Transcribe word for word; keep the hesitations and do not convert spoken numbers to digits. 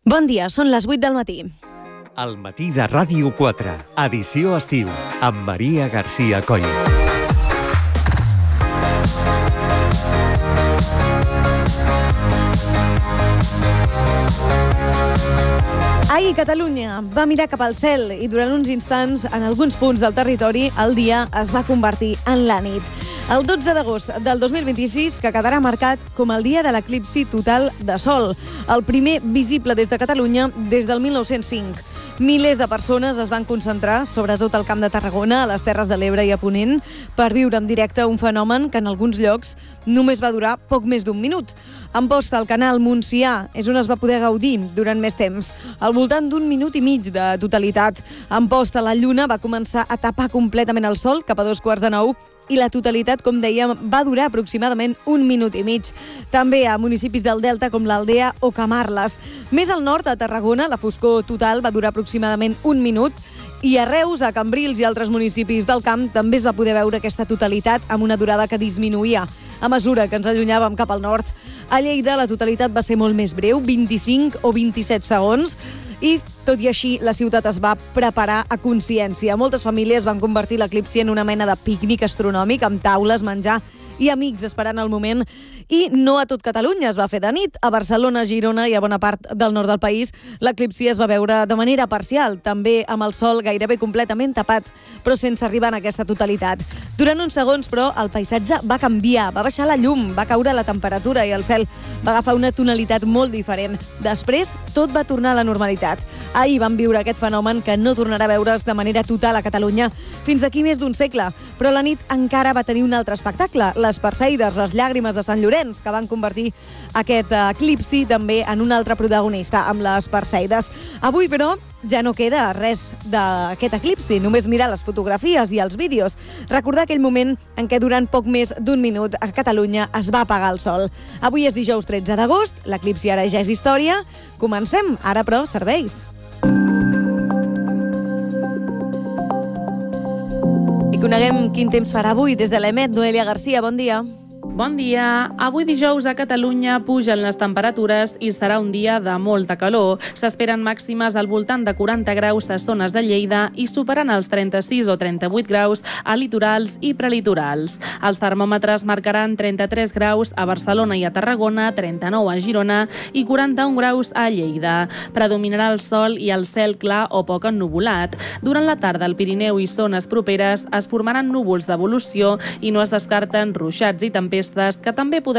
Bon dia, són les vuit del matí. El matí de Ràdio quatre, edició estiu, amb Maria García Coll. Ahir Catalunya va mirar cap al cel i durant uns instants, en alguns punts del territori, el dia es va convertir en la nit. El dotze d'agost del dos mil vint-i-sis, que quedarà marcat com el dia de l'eclipsi total de Sol, el primer visible des de Catalunya des del mil nou-cents cinc. Milers de persones es van concentrar, sobretot al Camp de Tarragona, a les Terres de l'Ebre i a Ponent, per viure en directe un fenomen que en alguns llocs només va durar poc més d'un minut. En posta al canal Montsià és on es va poder gaudir durant més temps, al voltant d'un minut i mig de totalitat. En posta la lluna va començar a tapar completament el sol cap a dos quarts de nou i la totalitat, com dèiem, va durar aproximadament un minut i mig. També a municipis del Delta com l'Aldea o Camarles. Més al nord, a Tarragona, la foscor total va durar aproximadament un minut i a Reus, a Cambrils i altres municipis del camp també es va poder veure aquesta totalitat amb una durada que disminuïa a mesura que ens allunyàvem cap al nord. A Lleida la totalitat va ser molt més breu, vint-i-cinc o vint-i-set segons, i, tot i així, la ciutat es va preparar a consciència. Moltes famílies van convertir l'eclipsi en una mena de pícnic astronòmic amb taules, menjar i amics esperant el moment. I no a tot Catalunya es va fer de nit. A Barcelona, Girona i a bona part del nord del país, l'eclipsi es va veure de manera parcial, també amb el sol gairebé completament tapat, però sense arribar en aquesta totalitat. Durant uns segons, però, el paisatge va canviar, va baixar la llum, va caure la temperatura i el cel va agafar una tonalitat molt diferent. Després, tot va tornar a la normalitat. Ahir vam viure aquest fenomen que no tornarà a veure's de manera total a Catalunya fins d'aquí més d'un segle, però la nit encara va tenir un altre espectacle, les Perseides, les llàgrimes de Sant Llorenç, que van convertir aquest eclipsi també en un altre protagonista, amb les Perseides. Avui, però, ja no queda res d'aquest eclipsi, només mirar les fotografies i els vídeos. Recordar aquell moment en què durant poc més d'un minut a Catalunya es va apagar el sol. Avui és dijous tretze d'agost, l'eclipsi ara ja és història. Comencem, ara però, serveis. I coneguem quin temps farà avui des de l'E M E T. Noelia Garcia, bon dia. Bon dia. Avui dijous a Catalunya pugen les temperatures i serà un dia de molta calor. S'esperen màximes al voltant de quaranta graus a zones de Lleida i superant els trenta-sis o trenta-vuit graus a litorals i prelitorals. Els termòmetres marcaran trenta-tres graus a Barcelona i a Tarragona, trenta-nou a Girona i quaranta-un graus a Lleida. Predominarà el sol i el cel clar o poc ennuvolat. Durant la tarda al Pirineu i zones properes es formaran núvols d'evolució i no es descarten ruixats i tempestes que també podran